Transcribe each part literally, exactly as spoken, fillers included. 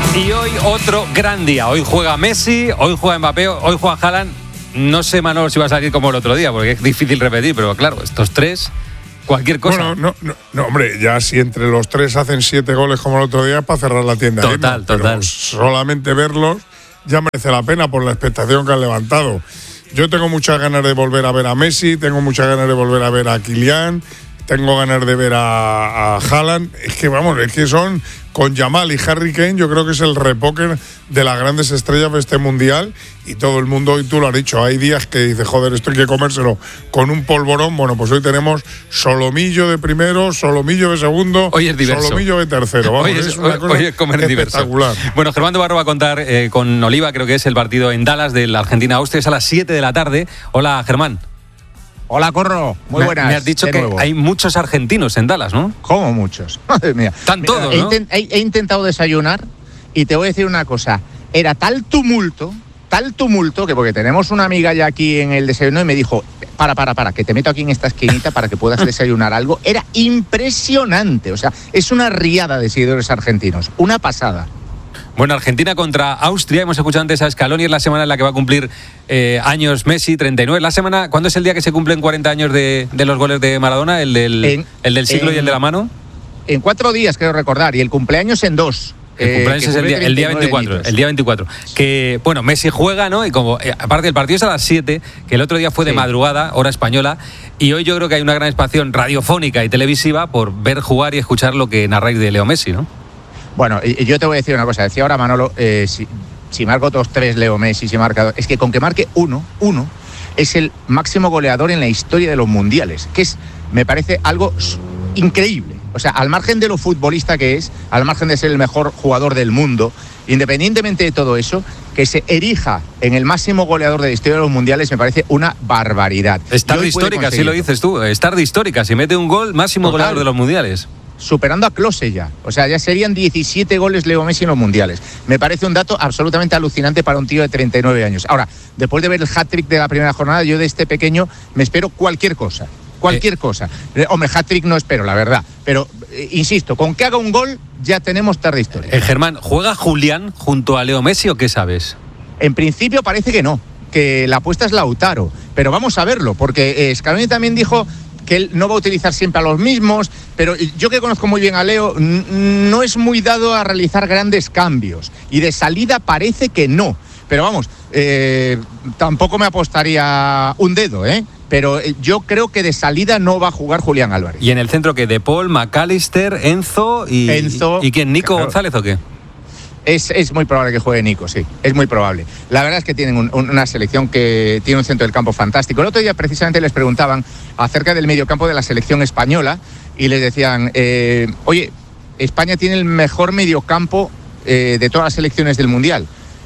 Y hoy otro gran día. Hoy juega Messi, hoy juega Mbappé, hoy juega Haaland. No sé, Manolo, si va a salir como el otro día, porque es difícil repetir, pero claro, estos tres, cualquier cosa. Bueno, no, no, no hombre, ya si entre los tres hacen siete goles como el otro día, es para cerrar la tienda. Total, ¿eh? total. Pero solamente verlos ya merece la pena por la expectación que han levantado. Yo tengo muchas ganas de volver a ver a Messi, tengo muchas ganas de volver a ver a Kylian, tengo ganas de ver a, a Haaland. Es que vamos, es que son con Yamal y Harry Kane, yo creo que es el repóquer de las grandes estrellas de este mundial. Y todo el mundo, y tú lo has dicho, hay días que dice, joder, esto hay que comérselo con un polvorón. Bueno, pues hoy tenemos solomillo de primero, solomillo de segundo, hoy es diverso. Solomillo de tercero. Vamos, hoy es, es una hoy, cosa hoy es comer espectacular. Diverso. Bueno, Germán Barro va a contar eh, con Oliva, creo que es el partido en Dallas de la Argentina-Austria, es a las siete de la tarde. Hola, Germán. Hola, Corro. Muy me, buenas. Me has dicho que nuevo. Hay muchos argentinos en Dallas, ¿no? ¿Cómo muchos? Madre mía. Están Mira, todos, he, ¿no? intent, he, he intentado desayunar y te voy a decir una cosa. Era tal tumulto, tal tumulto, que porque tenemos una amiga ya aquí en el desayuno y me dijo, para, para, para, que te meto aquí en esta esquinita para que puedas desayunar algo. Era impresionante. O sea, es una riada de seguidores argentinos. Una pasada. Bueno, Argentina contra Austria. Hemos escuchado antes a Scaloni, es la semana en la que va a cumplir eh, años Messi, treinta y nueve. La semana, ¿cuándo es el día que se cumplen cuarenta años de, de los goles de Maradona? ¿El del, en, el del siglo en, y el de la mano? En cuatro días, creo recordar, y el cumpleaños en dos. El cumpleaños eh, es el día, el día veinticuatro. Añitos. El día veinticuatro. Que, bueno, Messi juega, ¿no? Y como, eh, aparte, el partido es a las siete, que el otro día fue de sí. madrugada, hora española, y hoy yo creo que hay una gran expansión radiofónica y televisiva por ver jugar y escuchar lo que narráis de Leo Messi, ¿no? Bueno, y yo te voy a decir una cosa. Decía ahora Manolo, eh, si, si marco otros tres Leo Messi, si marca dos, es que con que marque uno, uno, es el máximo goleador en la historia de los mundiales, que es, me parece algo increíble. O sea, al margen de lo futbolista que es, al margen de ser el mejor jugador del mundo, independientemente de todo eso, que se erija en el máximo goleador de la historia de los mundiales me parece una barbaridad. Estar de histórica, así lo dices tú, estar de histórica, si mete un gol, máximo Total. goleador de los mundiales. Superando a Klose ya. O sea, ya serían diecisiete goles Leo Messi en los mundiales. Me parece un dato absolutamente alucinante para un tío de treinta y nueve años. Ahora, después de ver el hat-trick de la primera jornada, yo de este pequeño me espero cualquier cosa. Cualquier eh. cosa. Hombre, hat-trick no espero, la verdad. Pero, eh, insisto, con que haga un gol, ya tenemos tarde historia. Eh, Germán, ¿juega Julián junto a Leo Messi o qué sabes? En principio parece que no, que la apuesta es Lautaro. Pero vamos a verlo, porque eh, Scaloni también dijo que él no va a utilizar siempre a los mismos, pero yo que conozco muy bien a Leo, n- no es muy dado a realizar grandes cambios, y de salida parece que no, pero vamos, eh, tampoco me apostaría un dedo, ¿eh? Pero yo creo que de salida no va a jugar Julián Álvarez. ¿Y en el centro qué? ¿De Paul, McAllister, Enzo y, Enzo, y, y quién? ¿Nico claro. González o qué? Es, es muy probable que juegue Nico, sí, es muy probable. La verdad es que tienen un, una selección que tiene un centro del campo fantástico. El otro día precisamente les preguntaban acerca del mediocampo de la selección española y les decían, eh, oye, España tiene el mejor mediocampo eh, de todas las selecciones del Mundial.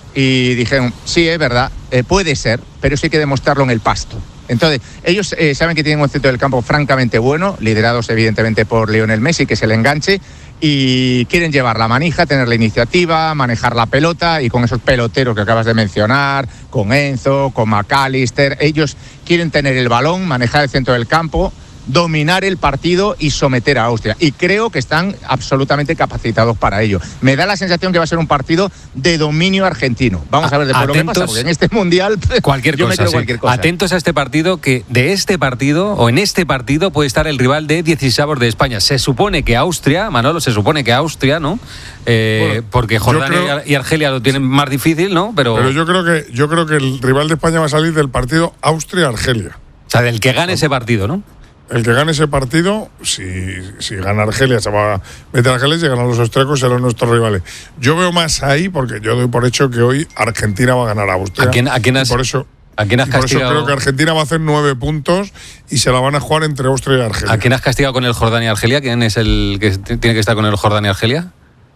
Y dijeron, sí, es verdad, eh, puede ser, pero eso hay que demostrarlo en el pasto. Entonces, ellos eh, saben que tienen un centro del campo francamente bueno, liderados evidentemente por Lionel Messi, que es el enganche, y quieren llevar la manija, tener la iniciativa, manejar la pelota, y con esos peloteros que acabas de mencionar, con Enzo, con McAllister, ellos quieren tener el balón, manejar el centro del campo, dominar el partido y someter a Austria. Y creo que están absolutamente capacitados para ello. Me da la sensación que va a ser un partido de dominio argentino. Vamos a ver después lo que pasa, porque en este mundial cualquier yo cosa, me creo sí. cualquier cosa. Atentos a este partido, que de este partido o en este partido puede estar el rival de dieciseis de España. Se supone que Austria, Manolo, se supone que Austria, ¿no? Eh, bueno, porque Jordania creo, y Argelia lo tienen más difícil, ¿no? Pero, pero yo creo que yo creo que el rival de España va a salir del partido Austria-Argelia. O sea, del que gane ese partido, ¿no? El que gane ese partido, si, si gana Argelia, se va a meter a Argelia, si ganan los austríacos, serán nuestros rivales. Yo veo más ahí, porque yo doy por hecho que hoy Argentina va a ganar a Austria. ¿A quién, a quién has, por eso, ¿a quién has por castigado? eso creo que Argentina va a hacer nueve puntos y se la van a jugar entre Austria y Argelia. ¿A quién has castigado con el Jordania y Argelia? ¿Quién es el que tiene que estar con el Jordania y Argelia?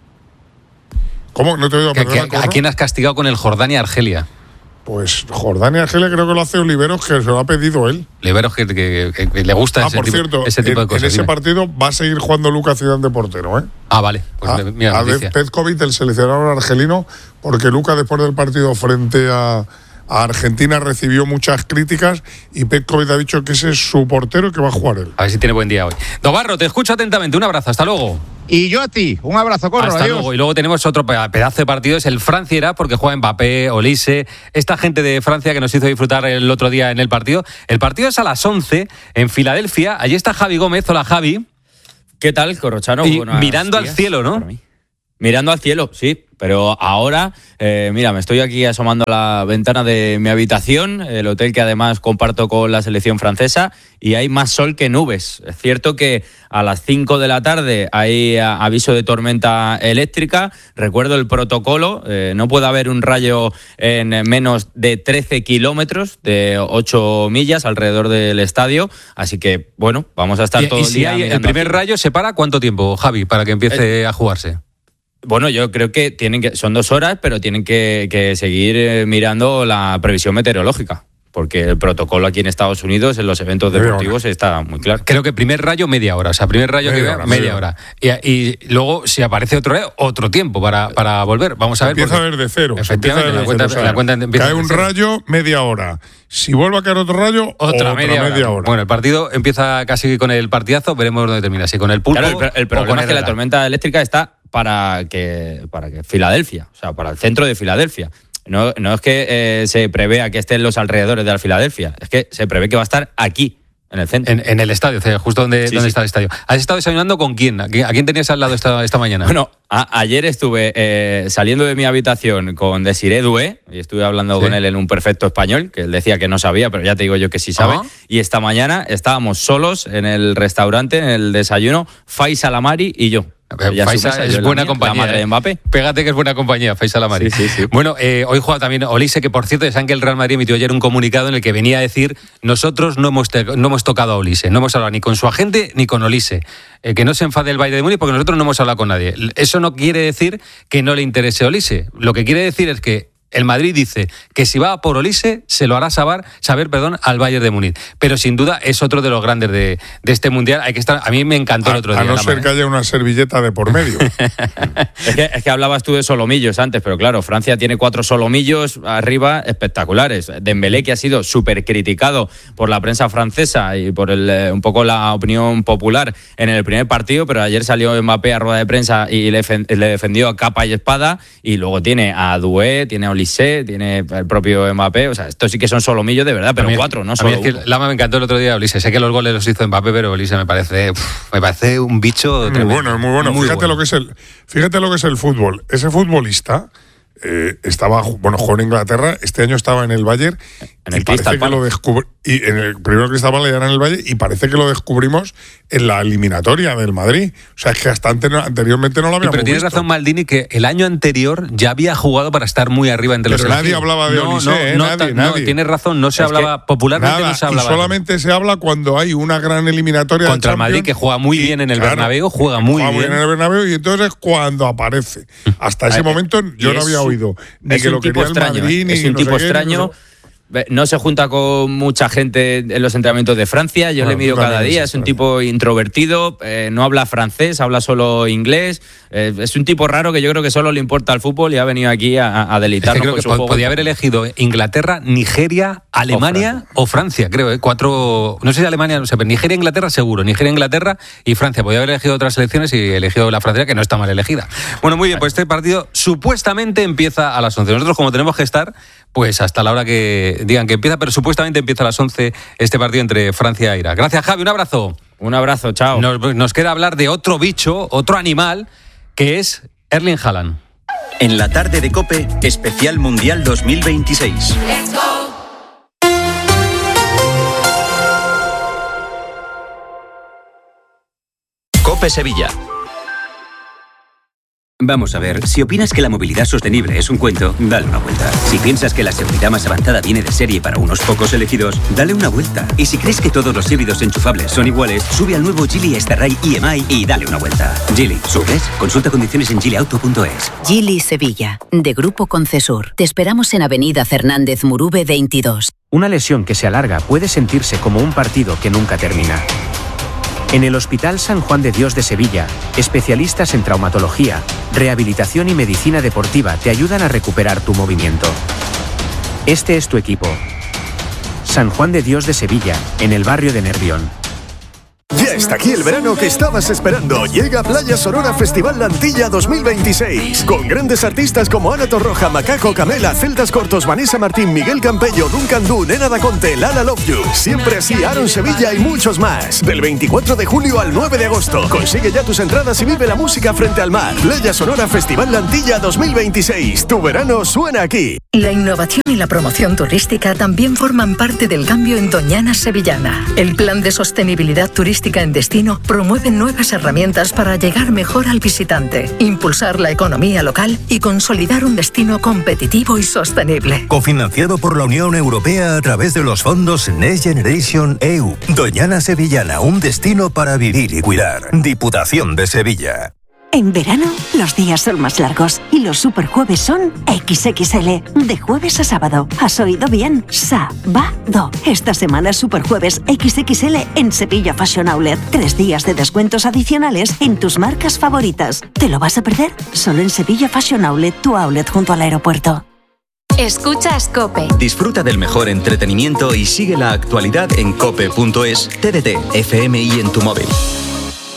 ¿Cómo? No te he oído, perdona, ¿A quién has castigado con el Jordania y Argelia? Pues Jordania y Argelia creo que lo hace Oliveros, que se lo ha pedido él. Oliveros que, que, que, que le gusta ah, ese, por tipo, cierto, ese tipo en, de cosas. En ese dime. partido va a seguir jugando Lucas Zidane de portero, ¿eh? Ah, vale. Pues a, mira, a Petkovic, el seleccionador argelino, porque Lucas después del partido frente a, a Argentina recibió muchas críticas y Petkovic ha dicho que ese es su portero y que va a jugar él. A ver si tiene buen día hoy. Dobarro, te escucho atentamente. Un abrazo, hasta luego. Y yo a ti, un abrazo, Corro. Hasta adiós. luego. Y luego tenemos otro pedazo de partido, es el Francia-Irak, porque juega Mbappé, Olise, esta gente de Francia que nos hizo disfrutar el otro día en el partido. El partido es a las once en Filadelfia. Allí está Javi Gómez. Hola, Javi. ¿Qué tal, Corrochano? Y mirando días. al cielo, ¿no? Mirando al cielo, sí. Pero ahora, eh, mira, me estoy aquí asomando a la ventana de mi habitación, el hotel que además comparto con la selección francesa, y hay más sol que nubes. Es cierto que a las cinco de la tarde hay aviso de tormenta eléctrica. Recuerdo el protocolo, eh, no puede haber un rayo en menos de trece kilómetros, de ocho millas alrededor del estadio. Así que, bueno, vamos a estar y, todo y el si día. Hay el primer aquí. rayo, ¿se para cuánto tiempo, Javi, para que empiece eh, a jugarse? Bueno, yo creo que tienen que son dos horas, pero tienen que, que seguir mirando la previsión meteorológica, porque el protocolo aquí en Estados Unidos en los eventos deportivos está muy claro. Creo que primer rayo media hora, o sea, primer rayo media que hora, media hora. Y, y luego si aparece otro rayo, otro tiempo para, para volver. Vamos a ver. Empieza porque, a ver de cero. Efectivamente, la cuenta, cero, la cuenta empieza cae un rayo, media hora. Si vuelve a caer otro rayo, otra, otra media, media hora. hora. Bueno, el partido empieza casi con el partidazo, veremos dónde termina, si con el pulpo. Claro, el, el problema es que la tormenta eléctrica está para que para que Filadelfia, o sea, para el centro de Filadelfia. No, no es que eh, se prevea que esté en los alrededores de la Filadelfia, es que se prevé que va a estar aquí, en el centro. En, en el estadio, justo donde, sí, donde sí. está el estadio. ¿Has estado desayunando con quién? ¿A quién tenías al lado esta, esta mañana? Bueno, a, ayer estuve eh, saliendo de mi habitación con Desiré Doué, y estuve hablando sí. con él en un perfecto español, que él decía que no sabía, pero ya te digo yo que sí sabe. Uh-huh. Y esta mañana estábamos solos en el restaurante, en el desayuno, Faisal Amari y yo. Faisal es buena mía, compañía. La madre de Mbappé. Pégate que es buena compañía, Faisal Amari. Sí, sí, sí. Bueno, eh, hoy juega también Olise, que por cierto, ya saben que el Real Madrid emitió ayer un comunicado en el que venía a decir: nosotros no hemos, te- no hemos tocado a Olise, no hemos hablado ni con su agente ni con Olise. Eh, que no se enfade el Bayern de Múnich porque nosotros no hemos hablado con nadie. Eso no quiere decir que no le interese Olise. Lo que quiere decir es que el Madrid dice que si va por Olise se lo hará saber, saber perdón, al Bayern de Múnich. Pero sin duda es otro de los grandes de, de este Mundial. Hay que estar, a mí me encantó a, el otro día. A no ser mano. que haya una servilleta de por medio. es, que, es que hablabas tú de solomillos antes, pero claro, Francia tiene cuatro solomillos arriba espectaculares. Dembélé, que ha sido súper criticado por la prensa francesa y por el, un poco la opinión popular en el primer partido, pero ayer salió Mbappé a rueda de prensa y le, le defendió a capa y espada, y luego tiene a Doué, tiene a Olise, tiene el propio Mbappé. O sea, estos sí que son solomillos de verdad, pero cuatro, no solo. A mí es que Lama me encantó el otro día Olise. Sé que los goles los hizo Mbappé, pero Olise me parece uf, me parece un bicho muy bueno, muy bueno. Muy fíjate bueno. lo que es el fíjate lo que es el fútbol. Ese futbolista eh, estaba, bueno, jugó en Inglaterra, este año estaba en el Bayern, en el y parece que lo descubrí, y en el primero que estaba ya era en el Bayern, y parece que lo descubrimos en la eliminatoria del Madrid. O sea, es que hasta anteriormente no lo habíamos visto. Pero tienes razón, Maldini, que el año anterior ya había jugado para estar muy arriba entre pero los nadie hablaba de no, Olise, no, ¿eh? no, nadie, no, nadie. Tienes razón, no se es hablaba, popularmente nada, no se hablaba. Y solamente de se habla cuando hay una gran eliminatoria contra de el Madrid, que juega muy y, bien en el claro, Bernabéu, juega muy juega bien. bien en el Bernabéu, y entonces es cuando aparece. Hasta ese momento yo no había oído ni que lo quería el Madrid, ni es un no tipo sé extraño. Qué, no se junta con mucha gente en los entrenamientos de Francia. Yo bueno, le miro cada día. Es un tipo introvertido, eh, no habla francés, habla solo inglés. Eh, es un tipo raro que yo creo que solo le importa el fútbol y ha venido aquí a, a deleitarnos. Es que creo con que su po- juego. Podía haber elegido Inglaterra, Nigeria, Alemania o Francia, o Francia creo. ¿eh? Cuatro. No sé si Alemania, no sé, pero Nigeria, Inglaterra seguro. Nigeria, Inglaterra y Francia. Podía haber elegido otras selecciones y elegido la francesa, que no está mal elegida. Bueno, muy bien, pues este partido supuestamente empieza a las once. Nosotros, como tenemos que estar, pues hasta la hora que digan que empieza, pero supuestamente empieza a las once este partido entre Francia e Irak. Gracias, Javi, un abrazo. Un abrazo, chao. Nos, nos queda hablar de otro bicho, otro animal, que es Erling Haaland. En la tarde de COPE, especial Mundial dos mil veintiséis. Let's go. COPE Sevilla. Vamos a ver, si opinas que la movilidad sostenible es un cuento, dale una vuelta. Si piensas que la seguridad más avanzada viene de serie para unos pocos elegidos, dale una vuelta. Y si crees que todos los híbridos enchufables son iguales, sube al nuevo Geely Starray E M I y dale una vuelta. Geely, ¿subes? Consulta condiciones en geely auto punto es. Geely Sevilla, de Grupo Concesur. Te esperamos en Avenida Fernández Murube veintidós. Una lesión que se alarga puede sentirse como un partido que nunca termina. En el Hospital San Juan de Dios de Sevilla, especialistas en traumatología, rehabilitación y medicina deportiva te ayudan a recuperar tu movimiento. Este es tu equipo. San Juan de Dios de Sevilla, en el barrio de Nervión. Ya está aquí el verano que estabas esperando. Llega Playa Sonora Festival Lantilla dos mil veintiséis. Con grandes artistas como Ana Torroja, Macaco, Camela, Celtas Cortos, Vanessa Martín, Miguel Campello, Duncan Du, Nena Da Conte, Lala Love You. Siempre así, Aaron Sevilla y muchos más. Del veinticuatro de julio al nueve de agosto. Consigue ya tus entradas y vive la música frente al mar. Playa Sonora Festival Lantilla dos mil veintiséis. Tu verano suena aquí. La innovación y la promoción turística también forman parte del cambio en Doñana Sevillana. El plan de sostenibilidad turística en destino promueve nuevas herramientas para llegar mejor al visitante, impulsar la economía local y consolidar un destino competitivo y sostenible. Cofinanciado por la Unión Europea a través de los fondos Next Generation E U. Doñana Sevillana, un destino para vivir y cuidar. Diputación de Sevilla. En verano, los días son más largos y los superjueves son equis equis ele, de jueves a sábado. ¿Has oído bien? Sábado. Esta semana es superjueves equis equis ele en Sevilla Fashion Outlet. Tres días de descuentos adicionales en tus marcas favoritas. ¿Te lo vas a perder? Solo en Sevilla Fashion Outlet, tu outlet junto al aeropuerto. Escuchas COPE. Disfruta del mejor entretenimiento y sigue la actualidad en cope punto es, T D T, F M y en tu móvil.